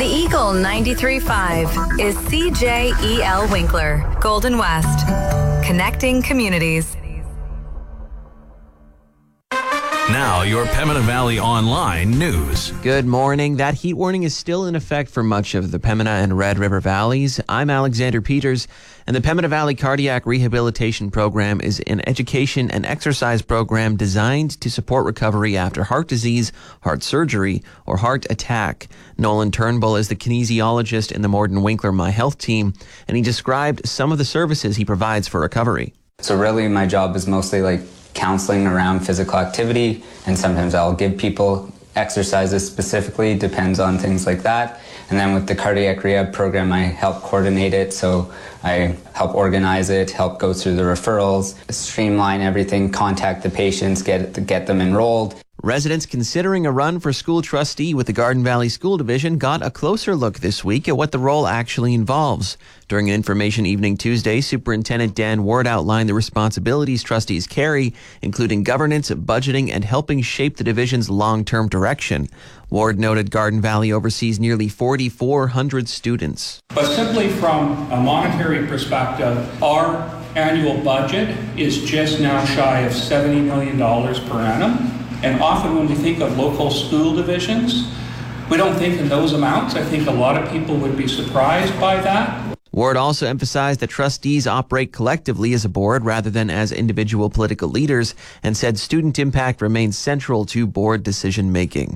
The Eagle 93.5 is CJEL Winkler, Golden West, connecting communities. Now, your Pembina Valley Online news. Good morning. That heat warning is still in effect for much of the Pembina and Red River valleys. I'm Alexander Peters, and the Pembina Valley Cardiac Rehabilitation Program is an education and exercise program designed to support recovery after heart disease, heart surgery, or heart attack. Nolan Turnbull is the kinesiologist in the Morden Winkler My Health team, and he described some of the services he provides for recovery. So really my job is mostly like counseling around physical activity, and sometimes I'll give people exercises specifically, depends on things like that. And then with the cardiac rehab program, I help coordinate it, so I help organize it, help go through the referrals, streamline everything, contact the patients, get them enrolled. Residents considering a run for school trustee with the Garden Valley School Division got a closer look this week at what the role actually involves. During an information evening Tuesday, Superintendent Dan Ward outlined the responsibilities trustees carry, including governance, budgeting, and helping shape the division's long-term direction. Ward noted Garden Valley oversees nearly 4,400 students. But simply from a monetary perspective, our annual budget is just now shy of $70 million per annum. And often when we think of local school divisions, we don't think in those amounts. I think a lot of people would be surprised by that. Ward also emphasized that trustees operate collectively as a board rather than as individual political leaders, and said student impact remains central to board decision making.